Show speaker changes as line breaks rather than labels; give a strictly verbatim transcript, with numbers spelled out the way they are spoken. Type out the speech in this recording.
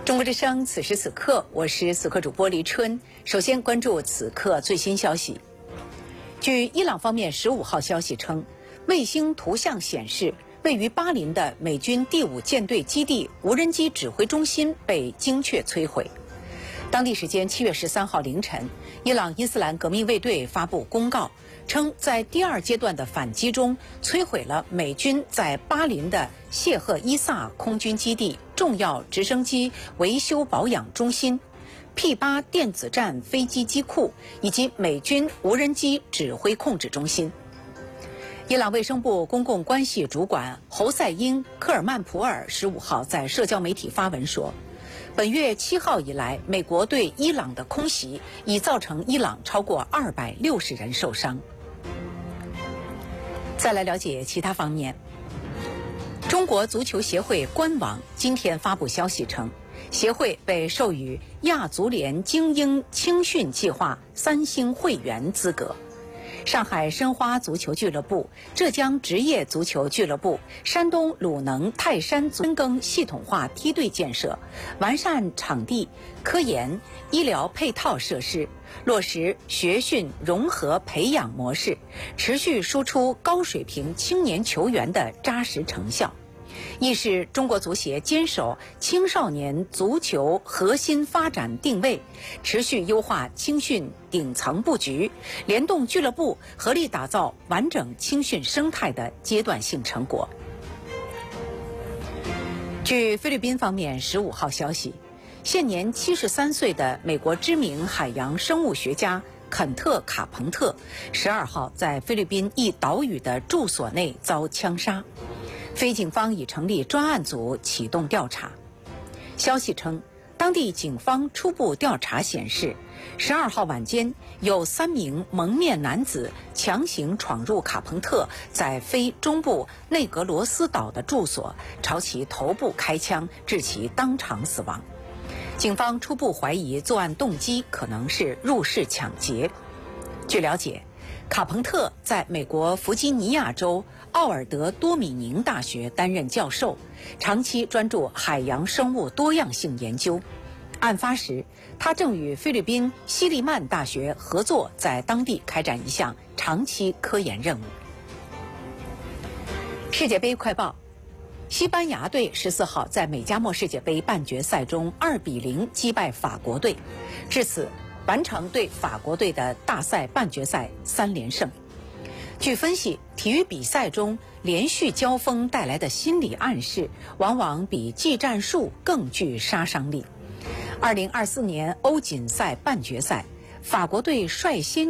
中国之声，此时此刻，我是此刻主播黎春。首先关注此刻最新消息。据伊朗方面十五号消息称，卫星图像显示，位于巴林的美军第五舰队基地无人机指挥中心被精确摧毁。当地时间七月十三号凌晨，伊朗伊斯兰革命卫队发布公告，称在第二阶段的反击中摧毁了美军在巴林的谢赫伊萨空军基地、重要直升机维修保养中心、P 八电子战飞机机库以及美军无人机指挥控制中心。伊朗卫生部公共关系主管侯赛因·科尔曼普尔十五号在社交媒体发文说，本月七号以来，美国对伊朗的空袭已造成伊朗超过二百六十人受伤。再来了解其他方面。中国足球协会官网今天发布消息称，协会被授予亚足联精英青训计划三星会员资格。上海申花足球俱乐部、浙江职业足球俱乐部、山东鲁能泰山深耕系统化梯队建设，完善场地、科研、医疗配套设施，落实学训融合培养模式，持续输出高水平青年球员的扎实成效，亦是中国足协坚守青少年足球核心发展定位，持续优化青训顶层布局，联动俱乐部合力打造完整青训生态的阶段性成果。据菲律宾方面十五号消息，现年七十三岁的美国知名海洋生物学家肯特·卡彭特十二号在菲律宾一岛屿的住所内遭枪杀。菲警方已成立专案组启动调查。消息称，当地警方初步调查显示，十二号晚间有三名蒙面男子强行闯入卡彭特在非中部内格罗斯岛的住所，朝其头部开枪，致其当场死亡。警方初步怀疑作案动机可能是入室抢劫。据了解，卡彭特在美国弗吉尼亚州奥尔德多米宁大学担任教授，长期专注海洋生物多样性研究。案发时，他正与菲律宾西利曼大学合作，在当地开展一项长期科研任务。世界杯快报：西班牙队十四号在美加墨世界杯半决赛中二比零击败法国队，至此完成对法国队的大赛半决赛三连胜。据分析，体育比赛中连续交锋带来的心理暗示，往往比技战术更具杀伤力。二零二四年欧锦赛半决赛，法国队率先